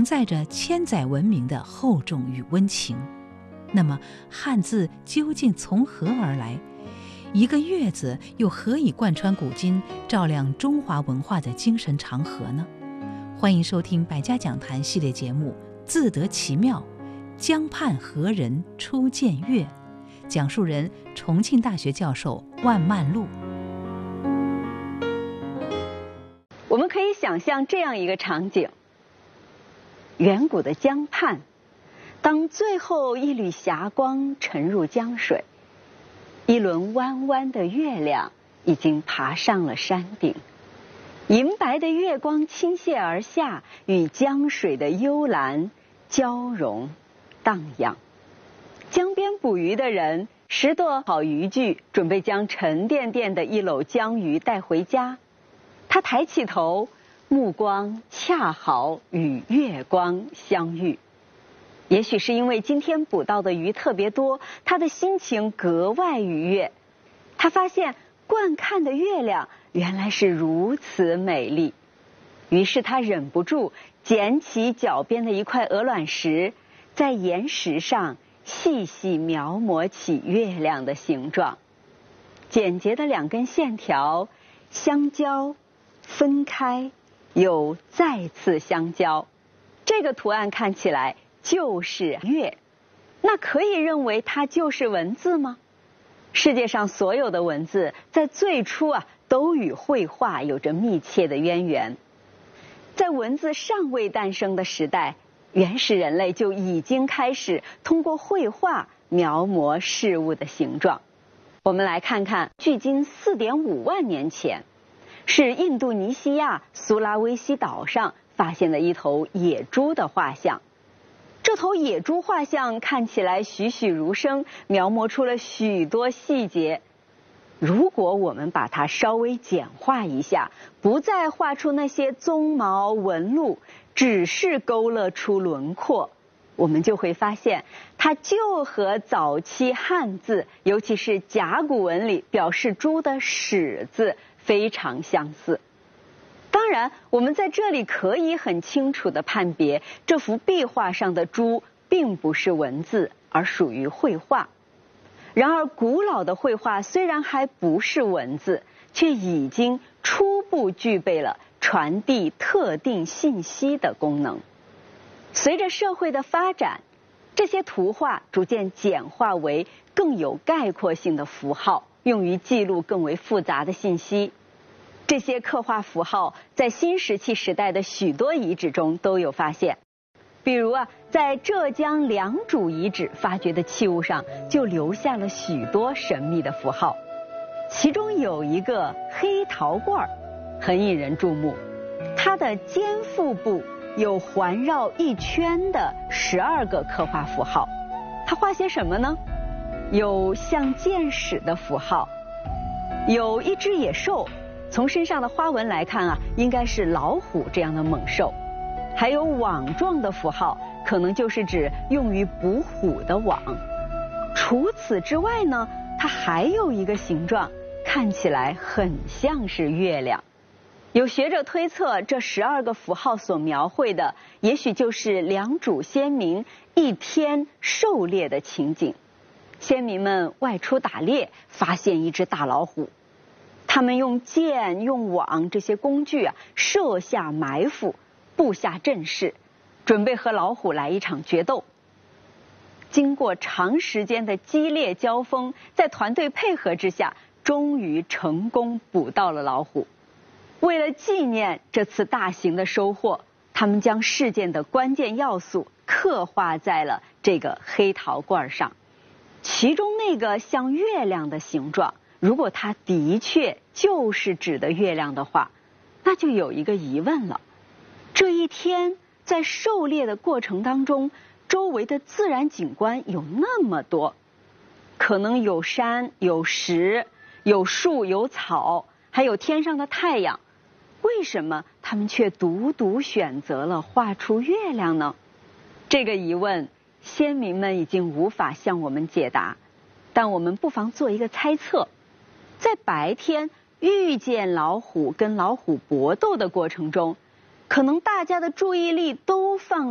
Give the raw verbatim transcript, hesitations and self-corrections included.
承载着千载文明的厚重与温情。那么汉字究竟从何而来？一个月字又何以贯穿古今，照亮中华文化的精神长河呢？欢迎收听百家讲坛系列节目《字得其妙》，江畔何人初见月？讲述人重庆大学教授万曼璐。 我们可以想象这样一个场景：远古的江畔，当最后一缕霞光沉入江水，一轮弯弯的月亮已经爬上了山顶，银白的月光倾泻而下，与江水的幽蓝交融荡漾。江边捕鱼的人拾掇好渔具，准备将沉甸甸的一篓江鱼带回家。他抬起头，目光恰好与月光相遇。也许是因为今天捕到的鱼特别多，他的心情格外愉悦。他发现观看的月亮原来是如此美丽，于是他忍不住捡起脚边的一块鹅卵石，在岩石上细细描摹起月亮的形状。简洁的两根线条相交，分开，又再次相交，这个图案看起来就是月。那可以认为它就是文字吗？世界上所有的文字在最初啊，都与绘画有着密切的渊源。在文字尚未诞生的时代，原始人类就已经开始通过绘画描摹事物的形状。我们来看看，距今 四点五万年前，是印度尼西亚苏拉威西岛上发现的一头野猪的画像。这头野猪画像看起来栩栩如生，描摹出了许多细节。如果我们把它稍微简化一下，不再画出那些鬃毛纹路，只是勾勒出轮廓，我们就会发现它就和早期汉字，尤其是甲骨文里表示猪的始字非常相似。当然，我们在这里可以很清楚地判别，这幅壁画上的猪并不是文字，而属于绘画。然而，古老的绘画虽然还不是文字，却已经初步具备了传递特定信息的功能。随着社会的发展，这些图画逐渐简化为更有概括性的符号，用于记录更为复杂的信息。这些刻画符号在新石器时代的许多遗址中都有发现。比如啊，在浙江良渚遗址发掘的器物上就留下了许多神秘的符号，其中有一个黑陶罐很引人注目，它的肩腹部有环绕一圈的十二个刻画符号。它画些什么呢？有像箭矢的符号，有一只野兽，从身上的花纹来看啊，应该是老虎这样的猛兽。还有网状的符号，可能就是指用于捕虎的网。除此之外呢，它还有一个形状，看起来很像是月亮。有学者推测，这十二个符号所描绘的，也许就是良渚先民一天狩猎的情景。先民们外出打猎，发现一只大老虎，他们用箭、用网这些工具啊，设下埋伏，布下阵势，准备和老虎来一场决斗。经过长时间的激烈交锋，在团队配合之下，终于成功捕到了老虎。为了纪念这次大型的收获，他们将事件的关键要素刻画在了这个黑陶罐上。其中那个像月亮的形状，如果它的确就是指的月亮的话，那就有一个疑问了。这一天在狩猎的过程当中，周围的自然景观有那么多，可能有山、有石、有树、有草，还有天上的太阳，为什么他们却独独选择了画出月亮呢？这个疑问，先民们已经无法向我们解答，但我们不妨做一个猜测。在白天遇见老虎跟老虎搏斗的过程中，可能大家的注意力都放